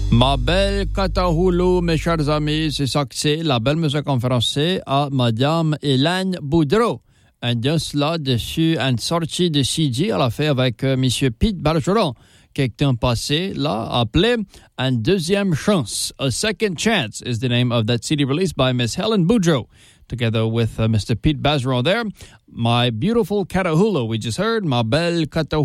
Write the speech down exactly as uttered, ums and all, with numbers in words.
Ma belle Catahoulou, mes chers amis, c'est ça que c'est, la belle musique en français à Madame Hélène Boudreau. Un de cela dessus, une sortie de C D, elle a fait avec euh, Monsieur Pete Bergeron, quelques temps passé, là, appelé Une deuxième chance. A Second Chance is the name of that C D released by Miss Helen Boudreau, together with uh, Mister Pete Bergeron there. My beautiful Catahoula, we just heard, Ma belle Catahoula.